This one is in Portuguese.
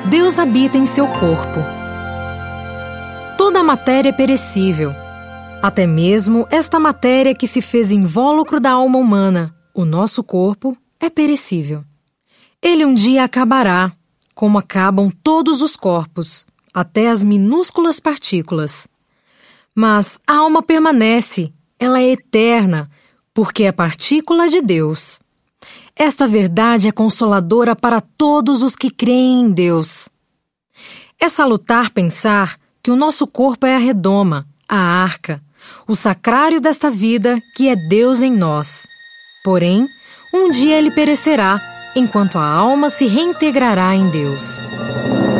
Deus habita em seu corpo. Toda a matéria é perecível. Até mesmo esta matéria que se fez invólucro da alma humana, o nosso corpo, é perecível. Ele um dia acabará, como acabam todos os corpos, até as minúsculas partículas. Mas a alma permanece, ela é eterna, porque é partícula de Deus. Esta verdade é consoladora para todos os que creem em Deus. É salutar pensar que o nosso corpo é a redoma, a arca, o sacrário desta vida que é Deus em nós. Porém, um dia ele perecerá, enquanto a alma se reintegrará em Deus.